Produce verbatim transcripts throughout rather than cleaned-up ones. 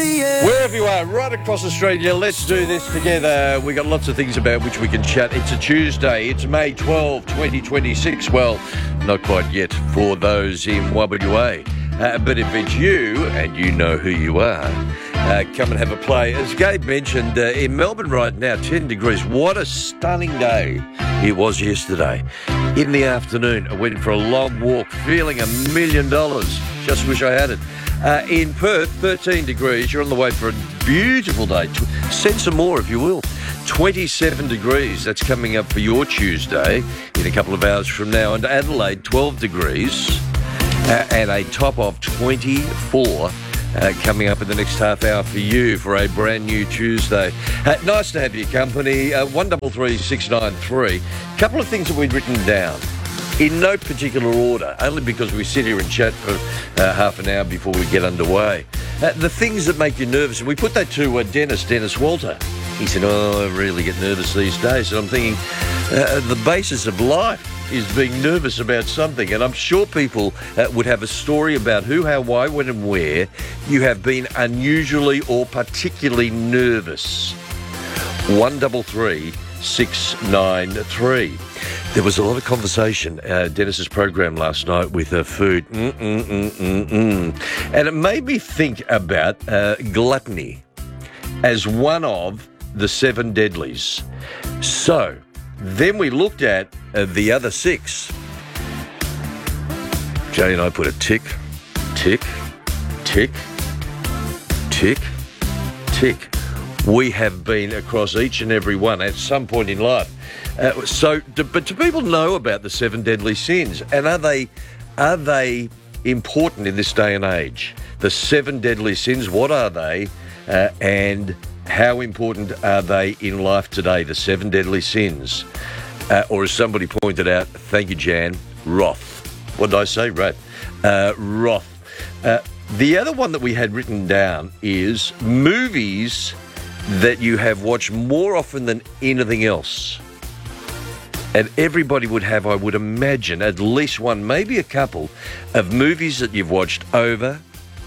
the air. Wherever you are, right across Australia, let's do this together. We've got lots of things about which we can chat. It's a Tuesday. It's May twelfth, twenty twenty-six. Well, not quite yet for those in W A. Uh, but if it's you, and you know who you are, uh, come and have a play. As Gabe mentioned, uh, in Melbourne right now, ten degrees. What a stunning day it was yesterday. In the afternoon, I went for a long walk, feeling a million dollars. Just wish I had it. Uh, in Perth, thirteen degrees. You're on the way for a beautiful day. Send some more if you will. twenty-seven degrees. That's coming up for your Tuesday in a couple of hours from now. And Adelaide, twelve degrees. Uh, and a top of twenty-four uh, coming up in the next half hour for you for a brand new Tuesday. Uh, nice to have your company. Uh, one double three six nine three. A couple of things that we've written down in no particular order, only because we sit here and chat for uh, half an hour before we get underway. Uh, the things that make you nervous, and we put that to uh, Dennis, Dennis Walter. He said, oh, I really get nervous these days. And I'm thinking, uh, the basis of life is being nervous about something. And I'm sure people uh, would have a story about who, how, why, when and where you have been unusually or particularly nervous. one double three six nine three. There was a lot of conversation, uh, Dennis's program last night with uh, food. Mm-mm-mm-mm-mm. And it made me think about uh, gluttony as one of the seven deadlies. So, then we looked at uh, the other six. Jay and I put a tick, tick, tick, tick, tick. We have been across each and every one at some point in life. Uh, so, do, but do people know about the seven deadly sins? And are they are they important in this day and age? The seven deadly sins, what are they? Uh, and how important are they in life today, the seven deadly sins? Uh, or as somebody pointed out, thank you, Jan, wrath. What did I say? Right. Uh, wrath. Uh, the other one that we had written down is movies that you have watched more often than anything else. And everybody would have, I would imagine, at least one, maybe a couple, of movies that you've watched over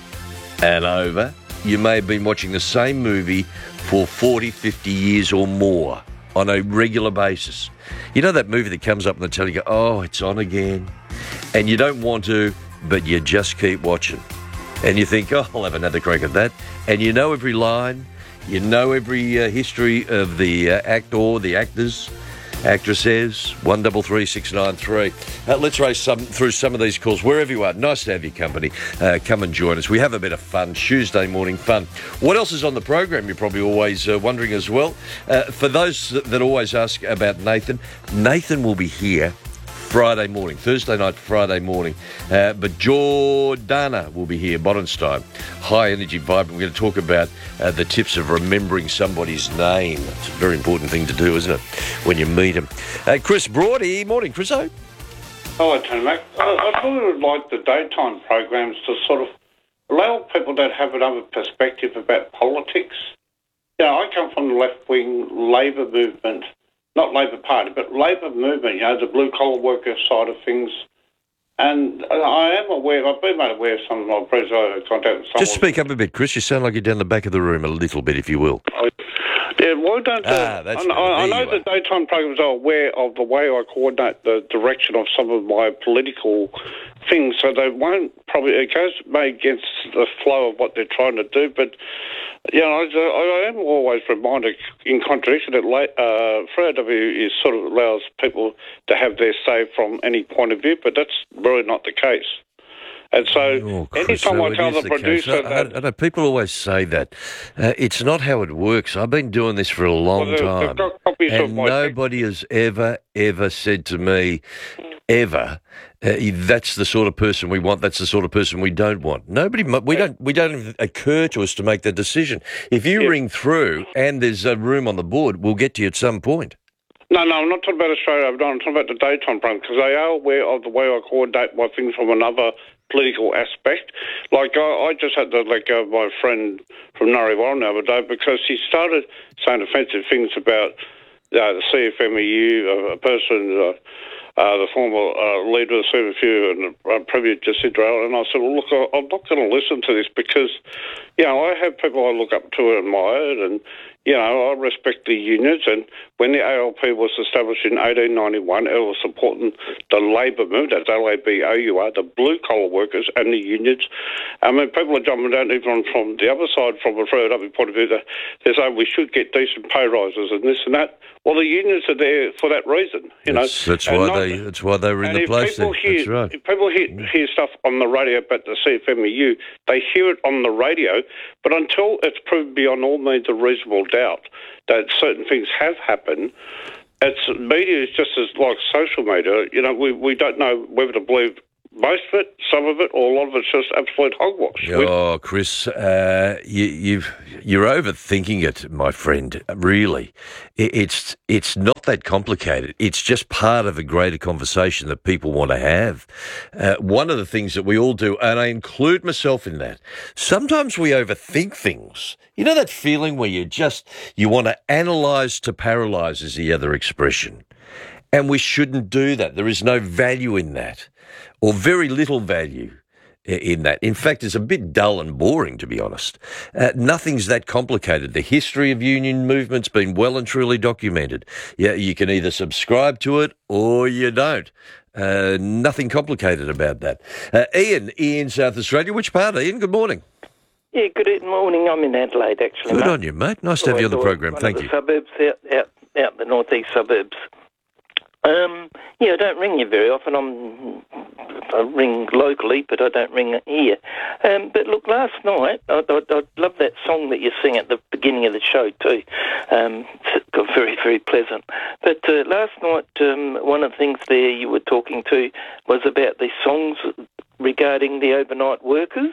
and over. You may have been watching the same movie for forty, fifty years or more on a regular basis. You know that movie that comes up on the telly, you go, oh, it's on again. And you don't want to, but you just keep watching. And you think, oh, I'll have another crack at that. And you know every line. You know every uh, history of the uh, actor, the actors, actresses. One double three six nine three. Uh, let's race some through some of these calls wherever you are. Nice to have your company. Uh, come and join us. We have a bit of fun. Tuesday morning fun. What else is on the program? You're probably always uh, wondering as well. Uh, for those that, that always ask about Nathan, Nathan will be here Friday morning, Thursday night, Friday morning. Uh, but Jordana will be here, Bodenstein. High energy, vibrant. We're going to talk about uh, the tips of remembering somebody's name. It's a very important thing to do, isn't it, when you meet them. Uh, Chris Brody, morning, Chriso. Hello, Tony Mac. I, I really would like the daytime programs to sort of allow people that have another perspective about politics. You know, I come from the left-wing Labor movement. Not Labor Party, but Labor movement, you know, the blue-collar worker side of things. And I am aware, I've been made aware of some of my previous contact with someone. Just speak up a bit, Chris. You sound like you're down the back of the room a little bit, if you will. Yeah, why don't... Uh, ah, that's I, I, I know the daytime programs are aware of the way I coordinate the direction of some of my political things, so they won't probably... It goes maybe against the flow of what they're trying to do, but... Yeah, I, I am always reminded, in contradiction, that uh, Free W is sort of allows people to have their say from any point of view, but that's really not the case. And so, oh, anytime I tell the, the producer I, that... I, I know, people always say that. Uh, it's not how it works. I've been doing this for a long well, time, and nobody has ever, ever said to me, ever, uh, that's the sort of person we want, that's the sort of person we don't want. Nobody, we don't, we don't even occur to us to make that decision. If you yeah. ring through and there's a room on the board, we'll get to you at some point. No, no, I'm not talking about Australia, I'm talking about the daytime program, because they are aware of the way I coordinate my things from another political aspect. Like, I, I just had to let go of my friend from Nurry Warren the other day because he started saying offensive things about uh, the C F M E U, a, a person... Uh, uh, the former uh, leader of the C F U and uh, Premier Jacinta Allen, and I said, well, look, I, I'm not going to listen to this because, you know, I have people I look up to and admire, and, you know, I respect the unions, and when the A L P was established in eighteen ninety-one, it was supporting the labour movement, that's L A B O U R, the blue-collar workers and the unions. I mean, people are jumping down even from the other side, from a F R W point of view, they're saying we should get decent pay rises and this and that. Well, the unions are there for that reason, you that's, know. That's why, not, they, that's why they were in the place there. Hear, that's right. If people hear, hear stuff on the radio about the C F M E U, they hear it on the radio, but until it's proved beyond all means of reasonable doubt that certain things have happened, it's media is just as like social media. You know, we, we don't know whether to believe most of it, some of it, or a lot of it's just absolute hogwash. Oh, Chris, uh, you, you've, you're overthinking it, my friend, really. It, it's it's not that complicated. It's just part of a greater conversation that people want to have. Uh, one of the things that we all do, and I include myself in that, sometimes we overthink things. You know that feeling where you just, you want to analyse to paralyse is the other expression. And we shouldn't do that. There is no value in that, or very little value in that. In fact, it's a bit dull and boring, to be honest. Uh, nothing's that complicated. The history of union movement's been well and truly documented. Yeah, you can either subscribe to it or you don't. Uh, nothing complicated about that. Uh, Ian, Ian, South Australia. Which part, Ian? Good morning. Yeah, good morning. I'm in Adelaide, actually. Good mate. on you, mate. Nice to have you on the program. One Thank of you. the suburbs out, out, out the northeast suburbs. Um, yeah, I don't ring you very often. I'm, I ring locally, but I don't ring here. Um, but look, last night, I, I, I love that song that you sing at the beginning of the show too. Um, it's got very, very pleasant. But uh, last night, um, one of the things there you were talking to was about the songs regarding the overnight workers.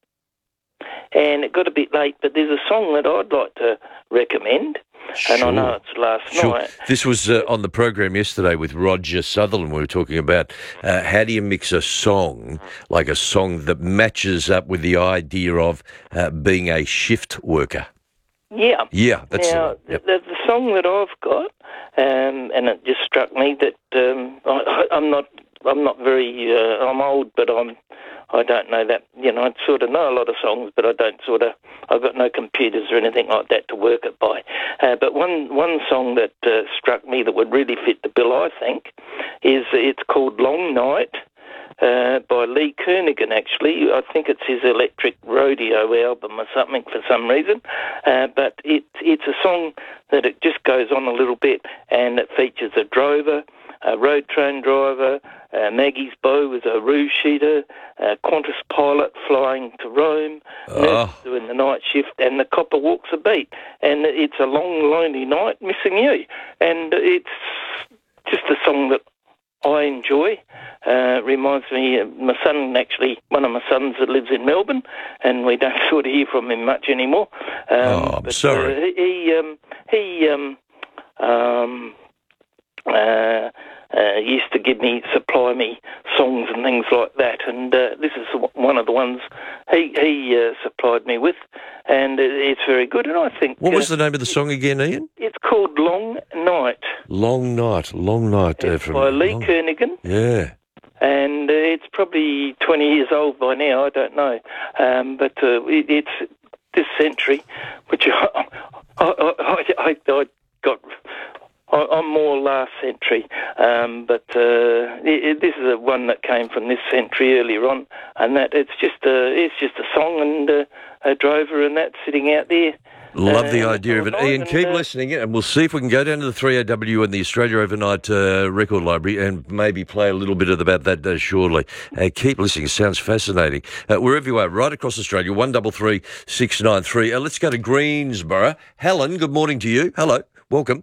And it got a bit late, but there's a song that I'd like to recommend. Sure. And I know it's last sure. night. This was uh, on the program yesterday with Roger Sutherland. We were talking about uh, how do you mix a song, like a song that matches up with the idea of uh, being a shift worker. Yeah. Yeah, that's now, the, yep. the, the song that I've got, um, and it just struck me that um, I, I'm not, I'm not very, uh, I'm old, but I'm. I don't know that, you know, I sort of know a lot of songs, but I don't sort of, I've got no computers or anything like that to work it by. Uh, but one, one song that uh, struck me that would really fit the bill, I think, is, it's called Long Night uh, by Lee Kernaghan, actually. I think it's his Electric Rodeo album or something for some reason. Uh, but it, it's a song that it just goes on a little bit, and it features a drover, a road train driver, uh, Maggie's Bow was a roo sheeter, a Qantas pilot flying to Rome, oh. nurse doing the night shift, and the copper walks a beat. And it's a long, lonely night missing you. And it's just a song that I enjoy. Uh, reminds me of my son, actually, one of my sons that lives in Melbourne, and we don't sort of hear from him much anymore. Um, oh, I'm but, sorry. Uh, he, um, he, um, um, uh, Uh, used to give me, supply me songs and things like that, and uh, this is one of the ones he he uh, supplied me with, and it's very good. And I think what was uh, the name of the song again, Ian? It's called Long Night. Long Night, Long Night. It's uh, from by Lee long... Kernaghan. Yeah. And uh, it's probably twenty years old by now. I don't know, um, but uh, it, it's this century, which I I, I, I, I got. I'm more last century, um, but uh, it, it, this is a one that came from this century earlier on, and that it's just a it's just a song and uh, a drover and that sitting out there. Love uh, the idea of it. Ian, and, keep uh, listening, and we'll see if we can go down to the three A W and the Australia Overnight uh, Record Library and maybe play a little bit of about that uh, shortly. Uh, keep listening. It sounds fascinating. Uh, wherever you are, right across Australia, one double three six nine three. Uh, let's go to Greensborough. Helen, good morning to you. Hello, welcome.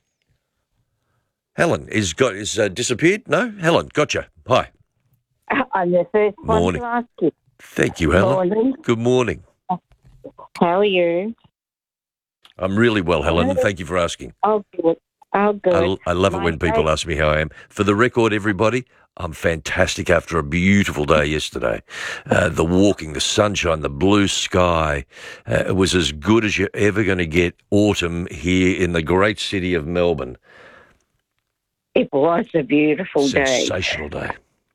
Helen is got is uh, disappeared. No, Helen, gotcha. Hi. I'm the first one Morning. to ask you. Thank you, Helen. Morning. Good morning. How are you? I'm really well, Helen. and Thank you for asking. Oh, good. Oh, good. I, I love it My when people great- ask me how I am. For the record, everybody, I'm fantastic after a beautiful day yesterday. Uh, the walking, the sunshine, the blue sky. Uh, it was as good as you're ever going to get autumn here in the great city of Melbourne. It was a beautiful day. Sensational day.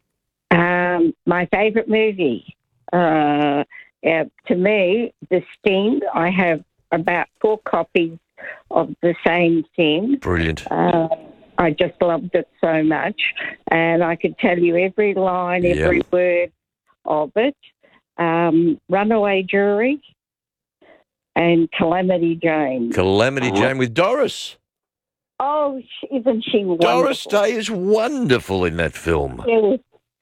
Um, my favourite movie, uh, uh, to me, The Sting. I have about four copies of the same thing. Brilliant. Uh, I just loved it so much, and I could tell you every line, every Yep. word of it. Um, Runaway Jury and Calamity Jane. Calamity Jane with Doris. Oh, isn't she wonderful? Doris Day is wonderful in that film. Yes.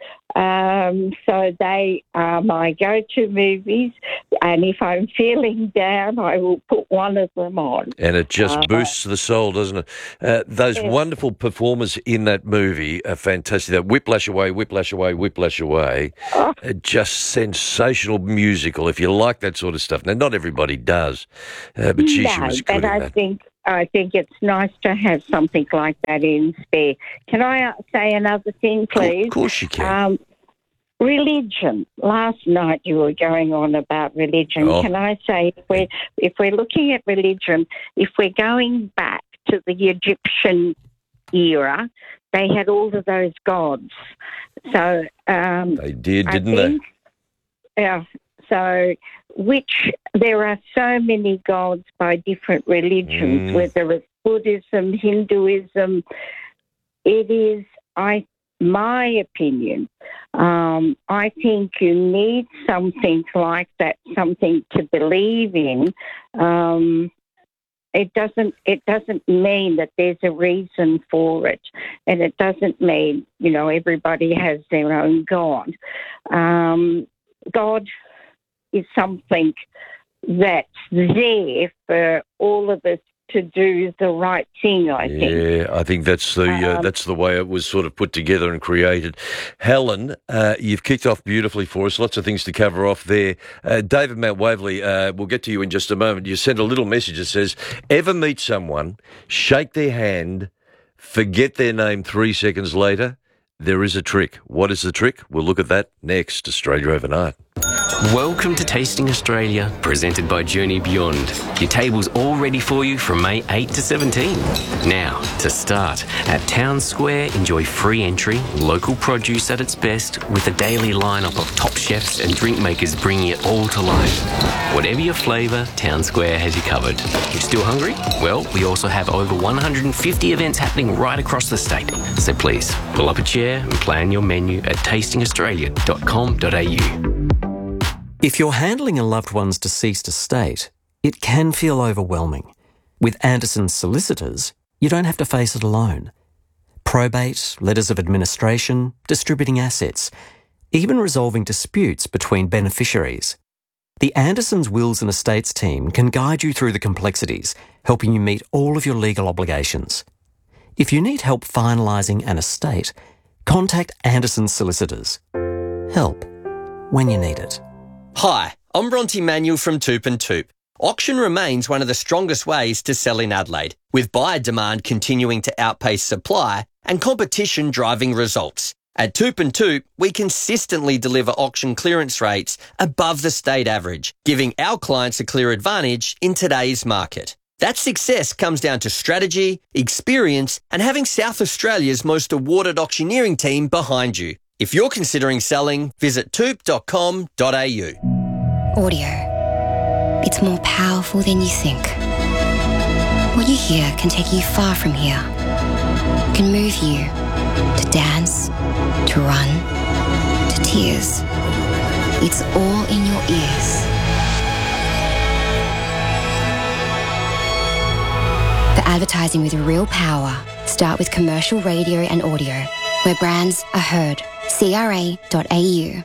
Um, so they are my go-to movies, and if I'm feeling down, I will put one of them on. And it just Uh, boosts the soul, doesn't it? Uh, those Yes. wonderful performers in that movie are fantastic. That Whiplash Away, Whiplash Away, Whiplash Away, Oh. uh, just sensational musical, if you like that sort of stuff. Now, not everybody does, uh, but she, she No, was but good in I that. think I think it's nice to have something like that in spare. Can I uh, say another thing, please? Of course you can. Um, religion. Last night you were going on about religion. Oh. Can I say if we're if we're looking at religion, if we're going back to the Egyptian era, they had all of those gods. So um, They did, I didn't think, yeah. So, which there are so many gods by different religions, Mm. whether it's Buddhism, Hinduism. It is, I, my opinion. Um, I think you need something like that, something to believe in. Um, it doesn't. It doesn't mean that there's a reason for it, and it doesn't mean you know everybody has their own God. Um, God is something that's there for all of us to do the right thing, I they? think. Yeah, I think that's the uh, Um, that's the way it was sort of put together and created. Helen, uh, you've kicked off beautifully for us. Lots of things to cover off there. Uh, David Mount Waverley, uh, we'll get to you in just a moment. You sent a little message that says, ever meet someone, shake their hand, forget their name three seconds later? There is a trick. What is the trick? We'll look at that next. Australia Overnight. Welcome to Tasting Australia, presented by Journey Beyond. Your table's all ready for you from May eighth to seventeenth. Now, to start, at Town Square, enjoy free entry, local produce at its best, with a daily lineup of top chefs and drink makers bringing it all to life. Whatever your flavour, Town Square has you covered. You still hungry? Well, we also have over one hundred fifty events happening right across the state. So please, pull up a chair and plan your menu at tasting australia dot com dot a u. If you're handling a loved one's deceased estate, it can feel overwhelming. With Anderson's solicitors, you don't have to face it alone. Probate, letters of administration, distributing assets, even resolving disputes between beneficiaries. The Anderson's Wills and Estates team can guide you through the complexities, helping you meet all of your legal obligations. If you need help finalising an estate, contact Anderson's solicitors. Help when you need it. Hi, I'm Bronte Manuel from Toop and Toop. Auction remains one of the strongest ways to sell in Adelaide, with buyer demand continuing to outpace supply and competition driving results. At Toop and Toop, we consistently deliver auction clearance rates above the state average, giving our clients a clear advantage in today's market. That success comes down to strategy, experience, and having South Australia's most awarded auctioneering team behind you. If you're considering selling, visit toop dot com dot a u. Audio. It's more powerful than you think. What you hear can take you far from here. It can move you to dance, to run, to tears. It's all in your ears. For advertising with real power, start with commercial radio and audio, where brands are heard. c r a dot a u.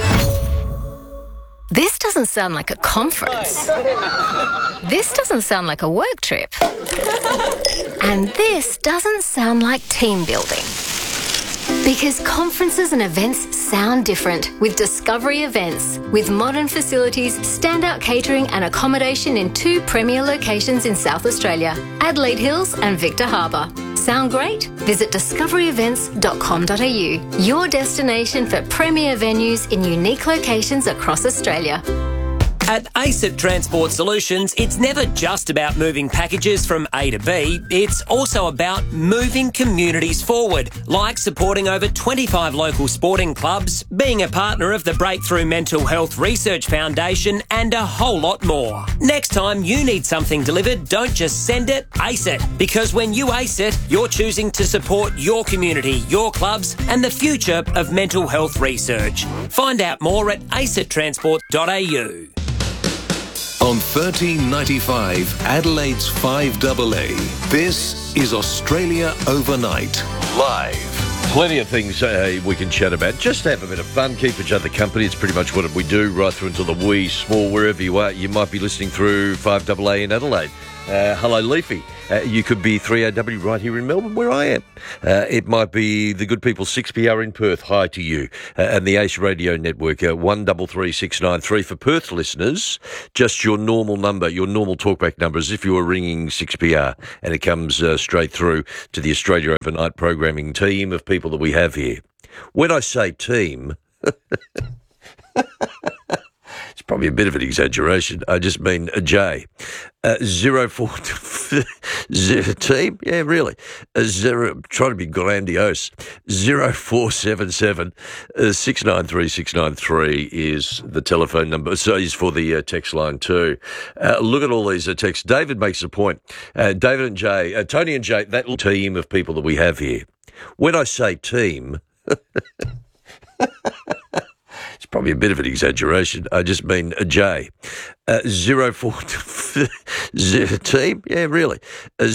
This doesn't sound like a conference. This doesn't sound like a work trip. And this doesn't sound like team building. Because conferences and events sound different with Discovery Events. With modern facilities, standout catering and accommodation in two premier locations in South Australia, Adelaide Hills and Victor Harbour. Sound great? Visit discovery events dot com dot a u, your destination for premier venues in unique locations across Australia. At ACET Transport Solutions, it's never just about moving packages from A to B, it's also about moving communities forward, like supporting over twenty-five local sporting clubs, being a partner of the Breakthrough Mental Health Research Foundation, and a whole lot more. Next time you need something delivered, don't just send it, ace it. Because when you ace it, you're choosing to support your community, your clubs, and the future of mental health research. Find out more at acet transport dot a u. On thirteen ninety-five, Adelaide's five A A, this is Australia Overnight, live. Plenty of things uh, we can chat about. Just have a bit of fun, keep each other company. It's pretty much what we do right through until the wee small, wherever you are. You might be listening through five A A in Adelaide. Uh, hello, Leafy. Uh, you could be three A W right here in Melbourne, where I am. Uh, it might be the good people six P R in Perth. Hi to you. Uh, and the Ace Radio Network, uh, one three three six nine three. For Perth listeners, just your normal number, your normal talkback number, as if you were ringing six P R. And it comes uh, straight through to the Australia Overnight programming team of people that we have here. When I say team... It's probably a bit of an exaggeration. I just mean a J. Uh, zero four zero team, yeah, really. Uh, zero, trying to be grandiose. Zero four seven seven uh, six nine three six nine three is the telephone number. So is for the uh, text line too. Uh, look at all these uh, texts. David makes a point. Uh, David and Jay, uh, Tony and Jay, that little team of people that we have here. When I say team. It's probably a bit of an exaggeration. I just mean a J. Uh, zero four zero team, yeah, really. Uh,